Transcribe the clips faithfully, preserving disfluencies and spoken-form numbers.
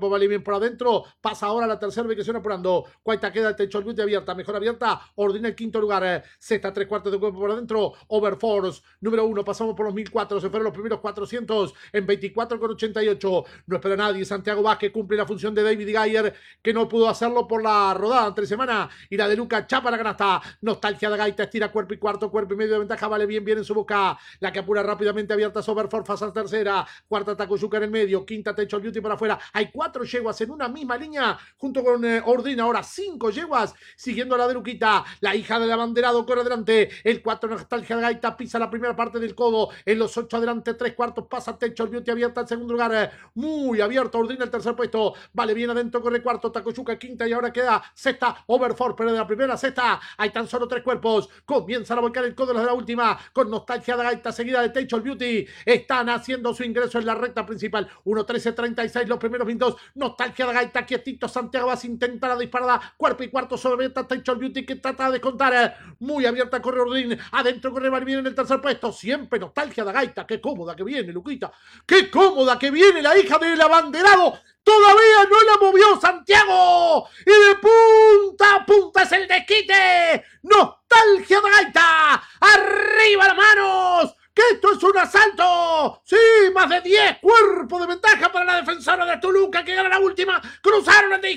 cuerpo, vale bien por adentro. Pasa ahora a la tercera ubicación apurando. Cuarta queda el Techo Beauty abierta, mejor abierta. Ordina el quinto lugar. Sexta, tres cuartos de cuerpo por adentro. Overforce, número uno. Pasamos por los mil cuatro. Se fueron los primeros cuatrocientos en veinticuatro con ochenta y ocho. No espera nadie. Santiago Vázquez cumple la función de David Gayer, que no pudo hacerlo por la rodada entre semana. Y la de Luca Chapa la canasta. Nostalgia de Gaita, estira cuerpo y cuarto, cuerpo y medio de ventaja. Vale bien, bien en su boca. La que apura rápidamente abierta es Overforce. Pasa tercera. Cuarta Takuyuka en el medio. Quinta Techo Beauty para afuera. Hay cuatro yeguas en una misma línea junto con eh, Ordina. Ahora cinco yeguas siguiendo a la de Luquita. La hija del abanderado corre adelante. El cuatro Nostalgia de Gaita pisa la primera parte del codo. En los ocho adelante, tres cuartos pasa Techo Beauty abierta al segundo lugar. Eh, muy abierto. Ordina el tercer puesto. Vale bien adentro, corre cuarto. Takuyuka quinta y ahora queda sexta. Overforce, pero de la primera sexta hay tan solo tres cuerpos. Comienzan a volcar el codo de la última con Nostalgia de Gaita seguida de Techo Beauty. Están haciendo su ingreso en la recta principal. uno trece treinta y seis los primeros minutos. Nostalgia de Gaita quietito. Santiago vas a intentar la disparada. Cuerpo y cuarto sobre Techo Beauty que trata de contar. Muy abierta corre Ordín. Adentro corre Barbier en el tercer puesto. Siempre Nostalgia de Gaita. Qué cómoda que viene, Luquita. Qué cómoda que viene la hija del abanderado. Todavía no la movió Santiago. Y de punta a punta es el desquite. Nostalgia de Gaita. Arriba las manos. ¡Que esto es un asalto! ¡Sí! ¡Más de diez cuerpos de ventaja para la defensora de Toluca que gana la última! ¡Cruzaron el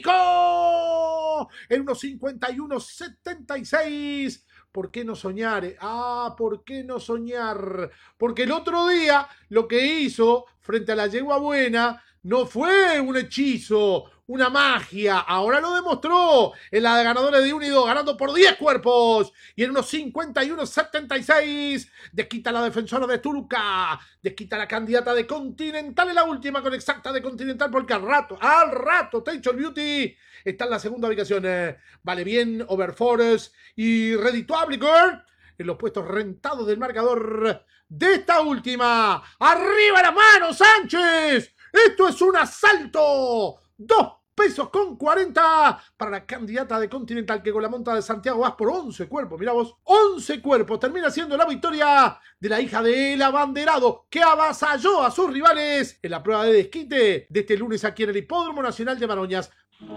disco! En unos cincuenta y uno setenta y seis. ¿Por qué no soñar? Ah, ¿por qué no soñar? Porque el otro día lo que hizo frente a la yegua buena no fue un hechizo, una magia. Ahora lo demostró en la de ganadores de Unido, ganando por diez cuerpos. Y en unos cincuenta y uno setenta y seis, desquita la defensora de Toluca, desquita la candidata de Continental en la última con exacta de Continental, porque al rato, al rato, Techo Beauty está en la segunda ubicación. Eh, vale bien, Overforce y Redituable Girl en los puestos rentados del marcador de esta última. ¡Arriba las manos, Sánchez! ¡Esto es un asalto! Dos pesos con cuarenta para la candidata de Continental que con la monta de Santiago vas por once cuerpos. Mirá vos, once cuerpos. Termina siendo la victoria de la hija del abanderado que avasalló a sus rivales en la prueba de desquite de este lunes aquí en el Hipódromo Nacional de Maroñas.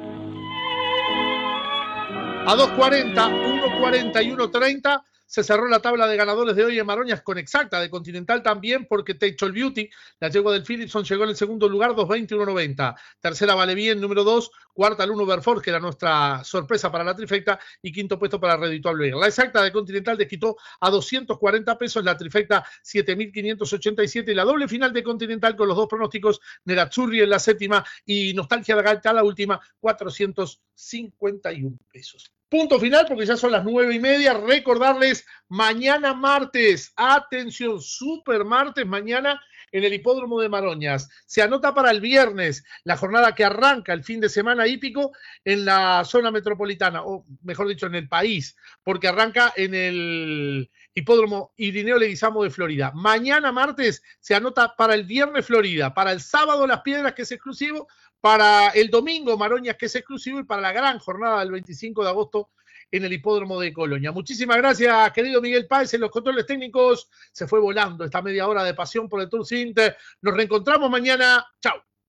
A dos cuarenta, uno cuarenta y uno treinta se cerró la tabla de ganadores de hoy en Maroñas con exacta de Continental también, porque Techo Beauty, la yegua del Philipson, llegó en el segundo lugar, dos veinte, uno noventa. Tercera Vale Bien, número dos, cuarta el uno Overforce, que era nuestra sorpresa para la trifecta, y quinto puesto para Redituable. La exacta de Continental desquitó a doscientos cuarenta pesos, la trifecta siete mil quinientos ochenta y siete, y la doble final de Continental con los dos pronósticos, Nerazzurri en la séptima y Nostalgia de Gaita la última, cuatrocientos cincuenta y uno pesos. Punto final, porque ya son las nueve y media. Recordarles, mañana martes, atención, super martes, mañana en el Hipódromo de Maroñas. Se anota para el viernes la jornada que arranca el fin de semana hípico en la zona metropolitana, o mejor dicho, en el país, porque arranca en el Hipódromo Irineo Leguizamo de Florida. Mañana martes se anota para el viernes Florida, para el sábado Las Piedras, que es exclusivo, para el domingo Maroñas, que es exclusivo, y para la gran jornada del veinticinco de agosto en el Hipódromo de Colonia. Muchísimas gracias, querido Miguel Páez, en los controles técnicos. Se fue volando esta media hora de pasión por el Tour Center. Nos reencontramos mañana. Chau.